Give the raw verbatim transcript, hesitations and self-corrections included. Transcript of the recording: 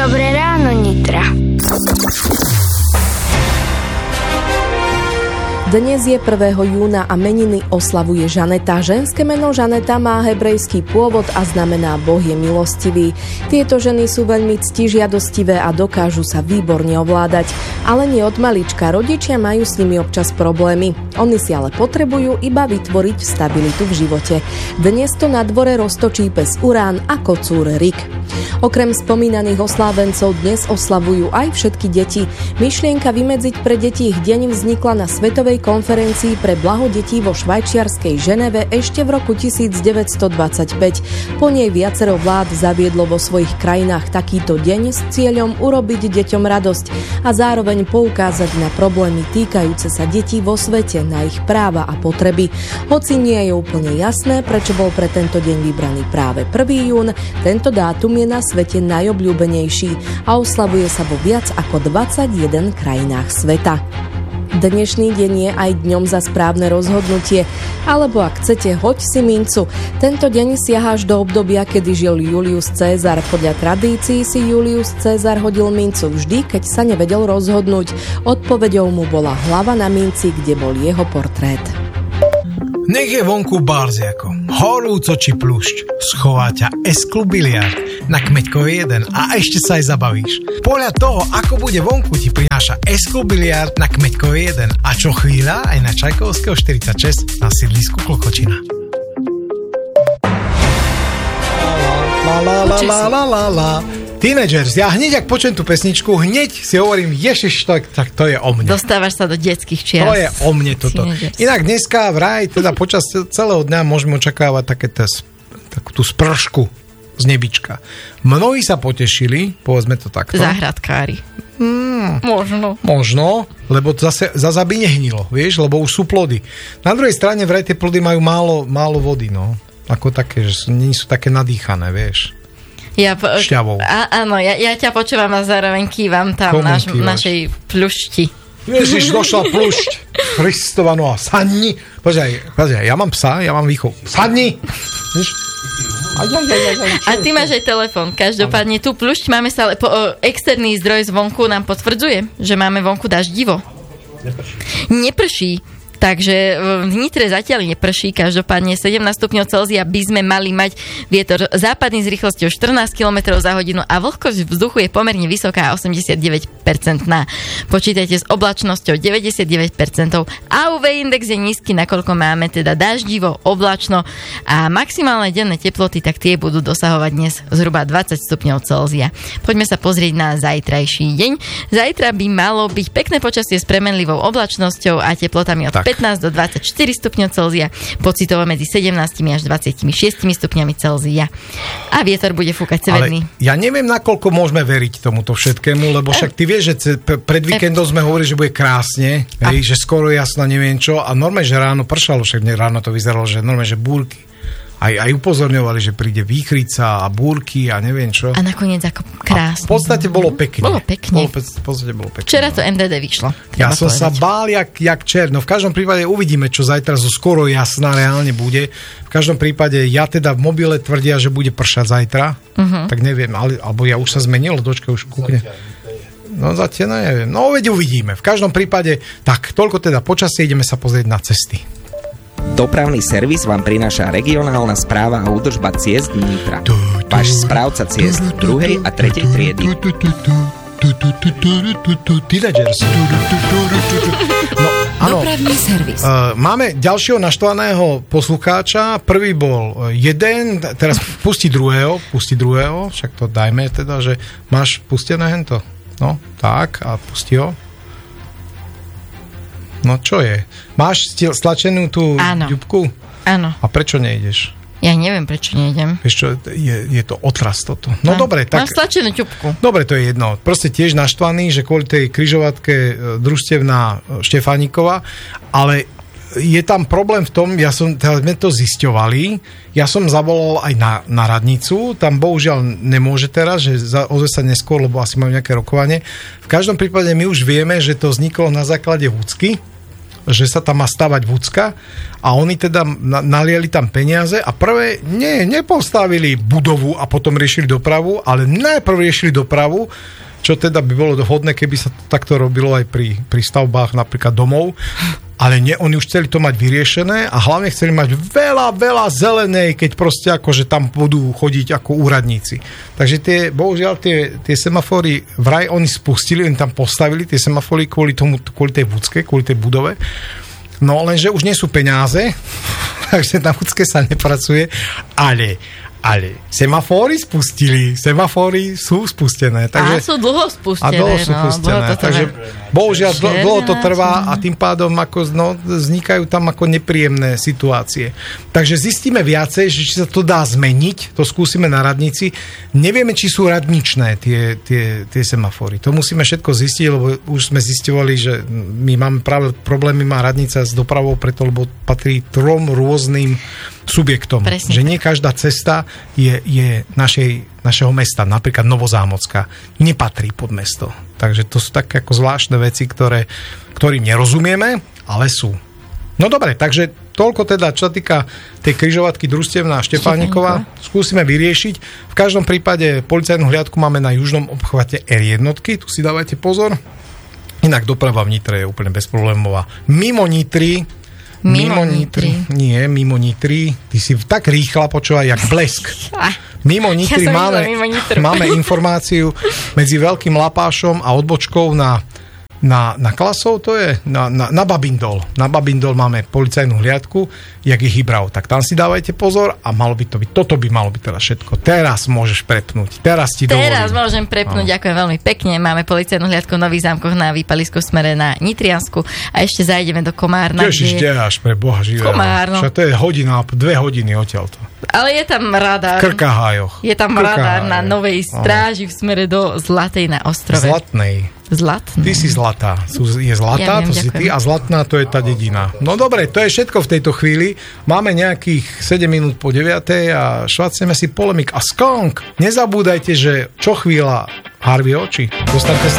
Dobré ráno, Nitra. Dnes je prvého júna a meniny oslavuje Žaneta. Ženské meno Žaneta má hebrejský pôvod a znamená Boh je milostivý. Tieto ženy sú veľmi ctižiadostivé a dokážu sa výborne ovládať. Ale nie od malička, rodičia majú s nimi občas problémy. Oni si ale potrebujú iba vytvoriť stabilitu v živote. Dnes to na dvore roztočí pes Urán a kocúr Rik. Okrem spomínaných oslávencov dnes oslavujú aj všetky deti. Myšlienka vymedziť pre deti ich deň vznikla na Svetovej konferencii pre blaho detí vo švajčiarskej Ženeve ešte v roku devätnásťstodvadsaťpäť. Po nej viacero vlád zaviedlo vo svojich krajinách takýto deň s cieľom urobiť deťom radosť a zároveň poukázať na problémy týkajúce sa detí vo svete, na ich práva a potreby. Hoci nie je úplne jasné, prečo bol pre tento deň vybraný práve prvý jún, tento dátum je na svete najobľúbenejší a oslavuje sa vo viac ako dvadsaťjeden krajinách sveta. Dnešný deň je aj dňom za správne rozhodnutie, alebo ak chcete, hoď si mincu. Tento deň siaha až do obdobia, kedy žil Julius Cézar. Podľa tradícií si Julius Cézar hodil mincu vždy, keď sa nevedel rozhodnúť. Odpoveďou mu bola hlava na minci, kde bol jeho portrét. Nech je vonku barziako, horúco či plušť, schová ťa S-klub biliard na Kmeďkovej jeden a ešte sa aj zabavíš. Podľa toho, ako bude vonku, ti prináša S-klub biliard na Kmeďkovej jeden a čo chvíľa aj na Čajkovského štyridsaťšesť na sídlisku Klokočina. La la la la la la la. Teenagers, ja hneď, ak počujem tú pesničku, hneď si hovorím, ježiš, to, tak to je o mne. Dostávaš sa do detských čias. To je o mne toto. Teenagers. Inak dneska vraj, teda počas celého dňa môžeme očakávať také tes, takú tú spršku z nebička. Mnohí sa potešili, povedzme to takto. Záhradkári. Hmm, možno. Možno, lebo zase zasa by nehnilo, vieš, lebo už sú plody. Na druhej strane vraj tie plody majú málo, málo vody, no. Ako také, že sú, nie sú také nadýchané, vieš. Ja po, šťavou. Á, áno, ja, ja ťa počúvam a zároveň kývam tam naš, našej plušti. Ježiš, došla plušť. Kristova, no a sadni. Počkaj, počkaj, ja mám psa, ja mám výchov. Sadni! Aj, aj, aj, aj, aj, a ty máš aj telefón. Každopádne tú plušť máme sa, ale po, o, externý zdroj zvonku nám potvrdzuje, že máme vonku daždivo. Neprší. Neprší. Takže v Nitre zatiaľ neprší, každopádne sedemnásť stupňov Celzia by sme mali mať vietor západný s rýchlosťou štrnásť kilometrov za hodinu a vlhkosť vzduchu je pomerne vysoká, osemdesiatdeväť percent. Počítajte s oblačnosťou deväťdesiatdeväť percent a ú vé index je nízky, nakoľko máme teda daždivo, oblačno a maximálne denné teploty, tak tie budú dosahovať dnes zhruba dvadsať stupňov Celzia. Poďme sa pozrieť na zajtrajší deň. Zajtra by malo byť pekné počasie s premenlivou oblačnosťou a teplotami od tak. pätnásť do dvadsaťštyri stupňov Celzia, pocitovo medzi sedemnásť až dvadsaťšesť stupňami Celzia. A vietor bude fúkať severný. Ale ja neviem, nakoľko môžeme veriť tomuto všetkému, lebo však ty vieš, že pred víkendom sme hovorili, že bude krásne, hej, že skoro jasno, neviem čo, a normálne, že ráno pršalo, však ráno to vyzeralo, že normálne, že búrky. Aj, aj upozorňovali, že príde výchrica a búrky a neviem čo. A nakoniec ako krásne. A v podstate bolo pekne. Bolo pekne. Bolo, v podstate bolo pekne. Včera to em dé dé vyšlo. Ja som povedať. sa bál jak, jak čer. No v každom prípade uvidíme, čo zajtra zo skoro jasná reálne bude. V každom prípade ja teda v mobile tvrdia, že bude pršať zajtra. Uh-huh. Tak neviem, ale, alebo ja už sa zmenilo, dočka už kúkne. No zatiaľ neviem. No veď uvidíme. V každom prípade, tak toľko teda počasie, ideme sa pozrieť na cesty. Dopravný servis vám prináša regionálna správa a údržba ciest Nitra. Váš správca ciest druhej a tretej triedy. No, áno. Dopravný servis. Uh, máme ďalšieho naštvaného poslucháča. Prvý bol jeden, teraz pustí druhého, pustí druhého, však to dajme teda, že máš pustené hento. No, tak, a pustí ho. No čo je? Máš stlačenú tú ďubku? Áno. A prečo nejdeš? Ja neviem, prečo nejdem. Vieš čo, je, je to otras toto. No Mám, dobre, tak... Mám stlačenú ťupku. Dobre, to je jedno. Proste tiež naštvaný, že kvôli tej križovatke družstevná Štefánikova, ale je tam problém v tom, ja som, teda sme to zisťovali, ja som zavolal aj na, na radnicu, tam bohužiaľ nemôže teraz, že ozve sa neskôr, lebo asi majú nejaké rokovanie. V každom prípade my už vieme, že to vzniklo na základe húcky, že sa tam má stavať vúcka a oni teda naliali tam peniaze a prvé nie, nepostavili budovu a potom riešili dopravu, ale najprv riešili dopravu, čo teda by bolo vhodné, keby sa to takto robilo aj pri, pri stavbách napríklad domov. Ale nie, oni už chceli to mať vyriešené a hlavne chceli mať veľa, veľa zelenej, keď proste akože tam budú chodiť ako úradníci. Takže tie, bohužiaľ, tie, tie semafóry vraj oni spustili, oni tam postavili tie semafóry kvôli tomu, kvôli tej vúcke, kvôli tej budove. No lenže už nie sú peniaze, takže na vúcke sa nepracuje, ale Ale semafóry spustili, semafóry sú spustené. Takže, a sú dlho spustené. A dlho sú no, spustené. Dlho takže bohužiaľ dlho, dlho to trvá a tým pádom ako, no, vznikajú tam ako nepríjemné situácie. Takže zistíme viacej, že či sa to dá zmeniť, to skúsime na radnici. Nevieme, či sú radničné tie, tie, tie semafóry. To musíme všetko zistiť, lebo už sme zisťovali, že my máme práve problémy, má radnica s dopravou, preto lebo patrí trom rôznym subjektom. Presne. Že nie každá cesta je, je našej, našeho mesta, napríklad Novozámocka, nepatrí pod mesto. Takže to sú také ako zvláštne veci, ktoré, ktorým nerozumieme, ale sú. No dobre, takže toľko teda, čo sa týka tej križovatky družstevná Štefánikova. Skúsime vyriešiť. V každom prípade policajnú hliadku máme na južnom obchvate er jedna. Tu si dávajte pozor. Inak doprava v Nitre je úplne bezproblémová. Mimo Nitry Mimo, mimo Nitry. Nitry. Nie, mimo Nitry. Ty si tak rýchla, počúvaj, jak blesk. Mimo Nitry ja máme, mimo máme informáciu medzi Veľkým Lapášom a odbočkou na, na, na Klasov, to je na, na, na Babindol. Na Babindol máme policajnú hliadku, jak je Hybrav. Tak tam si dávajte pozor a malo by to byť, toto by malo byť teda všetko. Teraz môžeš prepnúť. Teraz ti dovolím. Teraz môžem prepnúť, no. Ďakujem veľmi pekne. Máme policajnú hliadku v Nových Zámkoch na výpalisku smere na Nitriansku a ešte zajdeme do Komárna. Tež kde až pre Boha živého. Komárno. Však to je hodina, dve hodiny odtiaľto. Ale je tam radar. V Krkahájoch. Je tam Krkahájoch. radar na Novej Stráži v smere do Zlatej na ostrove. Zlatnej. Zlatná. Ty si zlatá. Je zlatá, ja viem, to ďakujem. Si ty a zlatná to je tá dedina. No dobre, to je všetko v tejto chvíli. Máme nejakých sedem minút po deviatej a švacneme si polemik. A skonk, nezabúdajte, že čo chvíľa Harvey oči. Dostaňte sa.